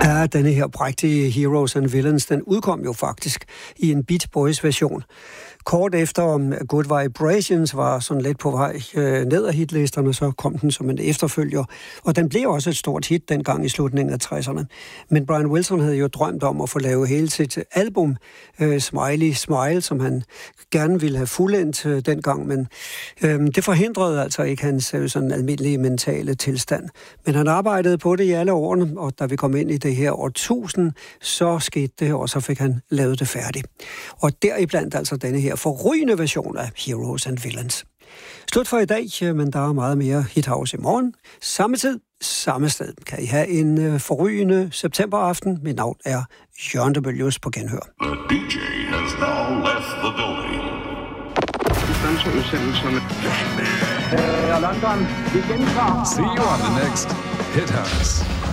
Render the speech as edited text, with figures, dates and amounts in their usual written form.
Ja, denne her prægtige Heroes and Villains, den udkom jo faktisk i en Beach Boys version. Kort efter Good Vibrations var sådan lidt på vej ned ad hitlisterne, så kom den som en efterfølger. Og den blev også et stort hit dengang i slutningen af 60'erne. Men Brian Wilson havde jo drømt om at få lavet hele sit album Smiley Smile, som han gerne ville have fuldendt dengang. Men det forhindrede altså ikke hans sådan almindelige mentale tilstand. Men han arbejdede på det i alle årene, og da vi kom ind i det her årtusind, så skete det, og så fik han lavet det færdigt. Og deriblandt altså denne her forrygende version af Heroes and Villains. Slut for i dag, men der er meget mere Hit House i morgen. Samme tid, samme sted. Kan I have en forrygende septemberaften. Mit navn er Jørgen de Bøljus på Genhør. The DJ has now left the building. London, vi gentager. See you on the next Hit House.